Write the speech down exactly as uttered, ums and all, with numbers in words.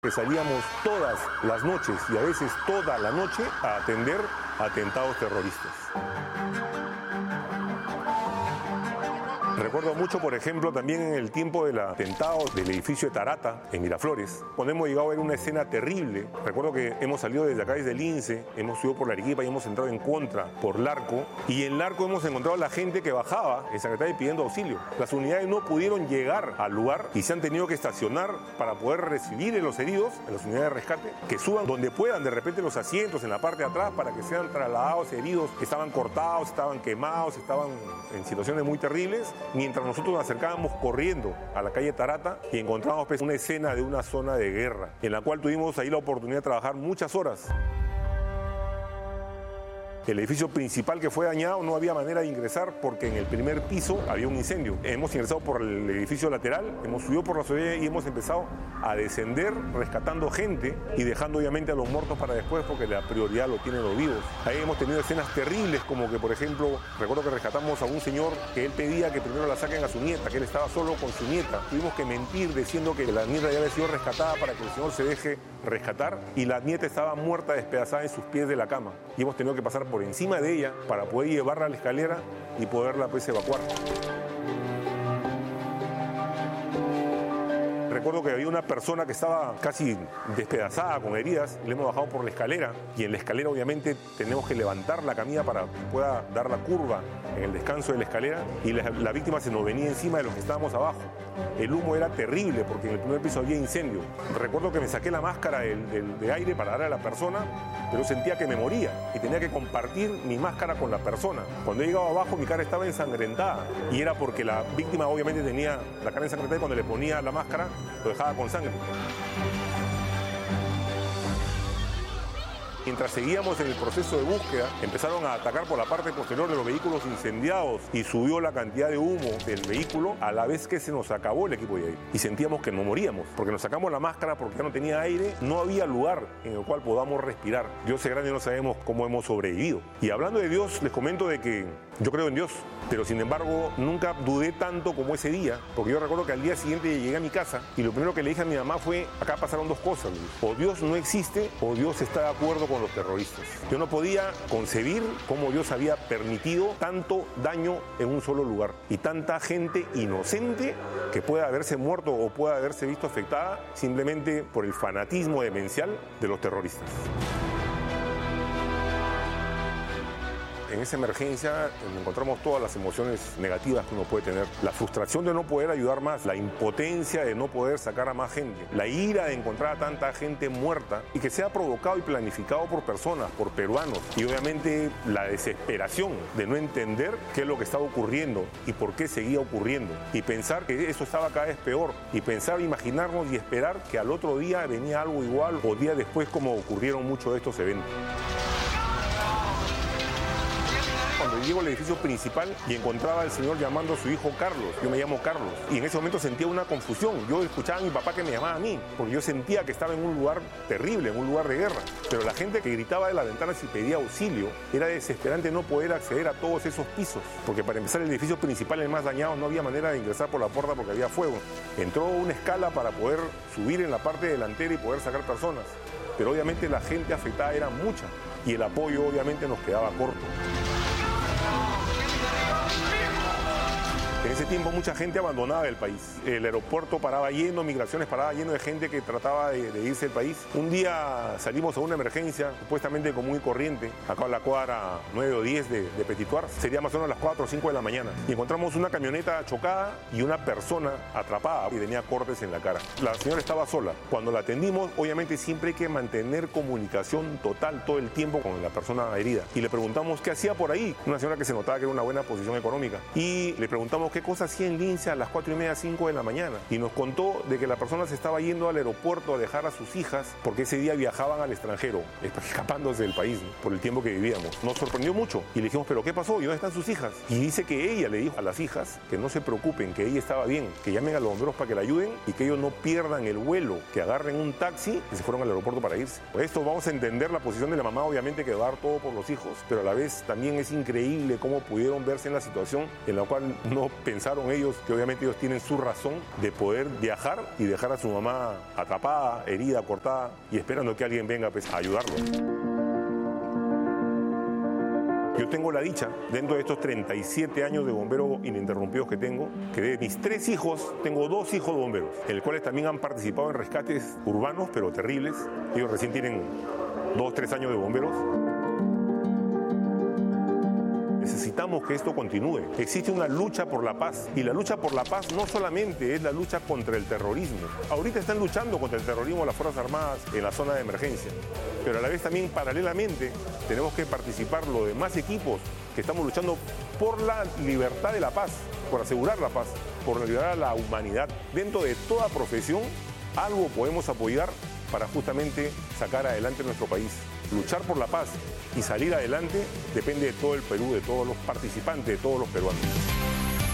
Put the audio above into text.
que salíamos todas las noches y a veces toda la noche a atender atentados terroristas. Recuerdo mucho, por ejemplo, también en el tiempo del atentado del edificio de Tarata, en Miraflores, cuando hemos llegado a ver una escena terrible. Recuerdo que hemos salido desde acá, desde el Lince, hemos subido por la Arequipa y hemos entrado en contra por Larco. Y en Larco hemos encontrado a la gente que bajaba en San Cristóbal pidiendo auxilio. Las unidades no pudieron llegar al lugar y se han tenido que estacionar para poder recibir a los heridos, en las unidades de rescate, que suban donde puedan de repente los asientos en la parte de atrás para que sean trasladados heridos que estaban cortados, estaban quemados, estaban en situaciones muy terribles. Mientras nosotros nos acercábamos corriendo a la calle Tarata y encontramos pues, una escena de una zona de guerra, en la cual tuvimos ahí la oportunidad de trabajar muchas horas. El edificio principal que fue dañado no había manera de ingresar porque en el primer piso había un incendio. Hemos ingresado por el edificio lateral, hemos subido por la azotea y hemos empezado a descender rescatando gente y dejando obviamente a los muertos para después porque la prioridad lo tienen los vivos. Ahí hemos tenido escenas terribles como que, por ejemplo, recuerdo que rescatamos a un señor que él pedía que primero la saquen a su nieta, que él estaba solo con su nieta. Tuvimos que mentir diciendo que la nieta ya había sido rescatada para que el señor se deje rescatar y la nieta estaba muerta, despedazada en sus pies de la cama. Y hemos tenido que pasar por encima de ella para poder llevarla a la escalera y poderla pues evacuar. Recuerdo que había una persona que estaba casi despedazada con heridas, le hemos bajado por la escalera y en la escalera obviamente tenemos que levantar la camilla para que pueda dar la curva en el descanso de la escalera y la, la víctima se nos venía encima de los que estábamos abajo. El humo era terrible porque en el primer piso había incendio. Recuerdo que me saqué la máscara del, del, de aire para darle a la persona, pero sentía que me moría y tenía que compartir mi máscara con la persona. Cuando he llegado abajo mi cara estaba ensangrentada y era porque la víctima obviamente tenía la cara ensangrentada y cuando le ponía la máscara lo dejaba con sangre. Mientras seguíamos en el proceso de búsqueda, empezaron a atacar por la parte posterior de los vehículos incendiados y subió la cantidad de humo del vehículo a la vez que se nos acabó el equipo de aire. Y sentíamos que no moríamos, porque nos sacamos la máscara porque ya no tenía aire, no había lugar en el cual podamos respirar. Dios es grande y no sabemos cómo hemos sobrevivido. Y hablando de Dios, les comento de que yo creo en Dios, pero sin embargo nunca dudé tanto como ese día, porque yo recuerdo que al día siguiente llegué a mi casa y lo primero que le dije a mi mamá fue, acá pasaron dos cosas, o Dios no existe o Dios está de acuerdo con los terroristas. Yo no podía concebir cómo Dios había permitido tanto daño en un solo lugar y tanta gente inocente que pueda haberse muerto o pueda haberse visto afectada simplemente por el fanatismo demencial de los terroristas. En esa emergencia encontramos todas las emociones negativas que uno puede tener. La frustración de no poder ayudar más, la impotencia de no poder sacar a más gente, la ira de encontrar a tanta gente muerta y que sea provocado y planificado por personas, por peruanos. Y obviamente la desesperación de no entender qué es lo que estaba ocurriendo y por qué seguía ocurriendo. Y pensar que eso estaba cada vez peor. Y pensar, imaginarnos y esperar que al otro día venía algo igual o días después como ocurrieron muchos de estos eventos. Cuando llego al edificio principal y encontraba al señor llamando a su hijo Carlos, yo me llamo Carlos, y en ese momento sentía una confusión. Yo escuchaba a mi papá que me llamaba a mí, porque yo sentía que estaba en un lugar terrible, en un lugar de guerra. Pero la gente que gritaba de las ventanas y pedía auxilio, era desesperante no poder acceder a todos esos pisos, porque para empezar el edificio principal, el más dañado, no había manera de ingresar por la puerta porque había fuego. Entró una escala para poder subir en la parte delantera y poder sacar personas, pero obviamente la gente afectada era mucha y el apoyo obviamente nos quedaba corto. En ese tiempo mucha gente abandonaba el país. El aeropuerto paraba lleno, migraciones paraba lleno de gente que trataba de, de irse del país. Un día salimos a una emergencia, supuestamente común y corriente, acá en la cuadra nueve o diez de, de Petituar. Sería más o menos las cuatro o cinco de la mañana. Y encontramos una camioneta chocada y una persona atrapada y tenía cortes en la cara. La señora estaba sola. Cuando la atendimos, obviamente siempre hay que mantener comunicación total todo el tiempo con la persona herida. Y le preguntamos qué hacía por ahí. Una señora que se notaba que era una buena posición económica. Y le preguntamos qué cosa hacía en Lince a las cuatro y media, cinco de la mañana. Y nos contó de que la persona se estaba yendo al aeropuerto a dejar a sus hijas porque ese día viajaban al extranjero, escapándose del país, ¿no?, por el tiempo que vivíamos. Nos sorprendió mucho y le dijimos, ¿pero qué pasó? ¿Y dónde están sus hijas? Y dice que ella le dijo a las hijas que no se preocupen, que ella estaba bien, que llamen a los bomberos para que la ayuden y que ellos no pierdan el vuelo, que agarren un taxi y se fueron al aeropuerto para irse. Por esto vamos a entender la posición de la mamá, obviamente que va a dar todo por los hijos, pero a la vez también es increíble cómo pudieron verse en la situación en la cual no pensaban pensaron ellos que obviamente ellos tienen su razón de poder viajar y dejar a su mamá atrapada, herida, cortada y esperando que alguien venga pues, a ayudarlo. Yo tengo la dicha, dentro de estos treinta y siete años de bombero ininterrumpidos que tengo, que de mis tres hijos, tengo dos hijos bomberos, el cuales también han participado en rescates urbanos, pero terribles. Ellos recién tienen dos, tres años de bomberos. Necesitamos que esto continúe. Existe una lucha por la paz y la lucha por la paz no solamente es la lucha contra el terrorismo. Ahorita están luchando contra el terrorismo las Fuerzas Armadas en la zona de emergencia, pero a la vez también paralelamente tenemos que participar los demás equipos que estamos luchando por la libertad de la paz, por asegurar la paz, por liberar a la humanidad. Dentro de toda profesión algo podemos apoyar para justamente sacar adelante nuestro país. Luchar por la paz y salir adelante depende de todo el Perú, de todos los participantes, de todos los peruanos.